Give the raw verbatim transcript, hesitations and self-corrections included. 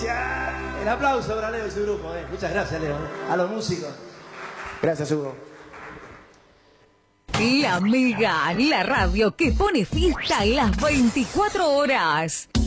Gracias. El aplauso para Leo y su grupo. Eh. Muchas gracias, Leo. Eh. A los músicos. Gracias, Hugo. La Mega, la radio que pone fiesta las veinticuatro horas.